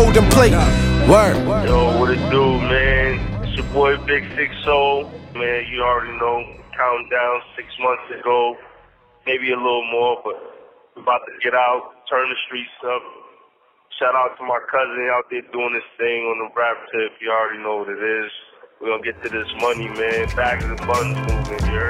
golden plate. Word. Yo, what it do, man? It's your boy Big Six Soul. Man, you already know, counting down 6 months ago, maybe a little more, but we're about to get out, turn the streets up. Shout out to my cousin out there doing this thing on the rap tip. You already know what it is. We're gonna get to this money, man. Bags and buns moving, you heard?